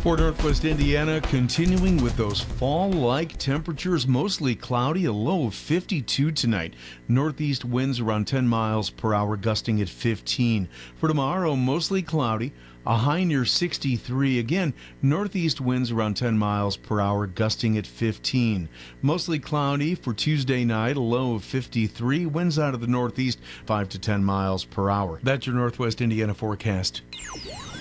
For Northwest Indiana, continuing with those fall-like temperatures, mostly cloudy, a low of 52 tonight. Northeast winds around 10 miles per hour, gusting at 15. For tomorrow, mostly cloudy, a high near 63. Again, northeast winds around 10 miles per hour, gusting at 15. Mostly cloudy for Tuesday night, a low of 53. Winds out of the northeast, 5 to 10 miles per hour. That's your Northwest Indiana forecast.